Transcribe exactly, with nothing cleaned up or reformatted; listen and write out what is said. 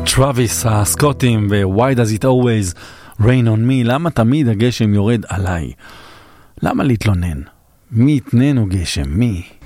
טראביס הסקוטים ו-Why does it always rain on me? למה תמיד הגשם יורד עליי? למה להתלונן? מי יתננו גשם? מי?